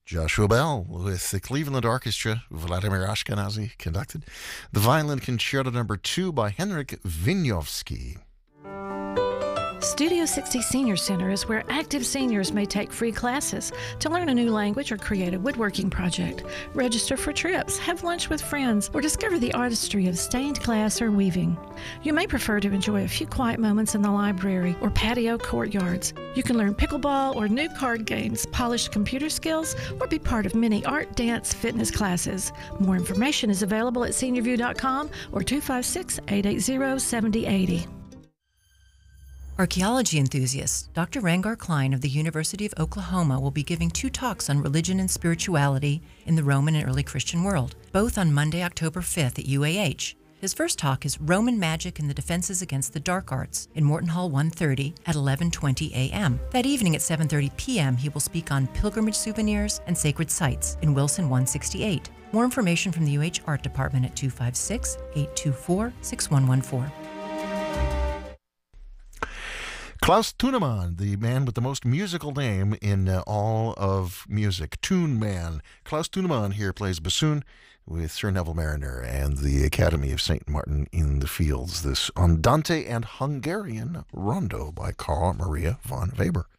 Joshua Bell with the Cleveland Orchestra, Vladimir Ashkenazy conducted. The Violin Concerto No. 2 by Henryk Wieniawski. Studio 60 Senior Center is where active seniors may take free classes to learn a new language or create a woodworking project. Register for trips, have lunch with friends, or discover the artistry of stained glass or weaving. You may prefer to enjoy a few quiet moments in the library or patio courtyards. You can learn pickleball or new card games, polish computer skills, or be part of many art, dance, fitness classes. More information is available at seniorview.com or 256-880-7080. Archaeology enthusiast Dr. Rangar Klein of the University of Oklahoma will be giving 2 talks on religion and spirituality in the Roman and early Christian world, both on Monday, October 5th at UAH. His first talk is Roman Magic and the Defenses Against the Dark Arts in Morton Hall 130 at 11:20 a.m. That evening at 7:30 p.m. he will speak on pilgrimage souvenirs and sacred sites in Wilson 168. More information from the UH Art Department at 256-824-6114. Klaus Tunemann, the man with the most musical name in all of music, Tune Man. Klaus Tunemann here plays bassoon with Sir Neville Mariner and the Academy of St. Martin in the Fields. This Andante and Hungarian Rondo by Carl Maria von Weber.